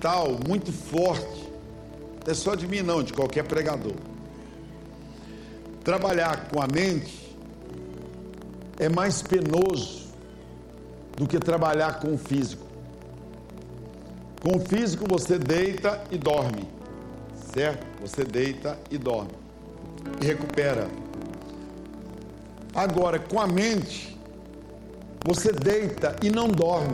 mental muito forte. Não é só de mim não, de qualquer pregador. Trabalhar com a mente é mais penoso do que trabalhar com o físico. Com o físico você deita e dorme, certo? Você deita e dorme e recupera. Agora, com a mente, você deita e não dorme.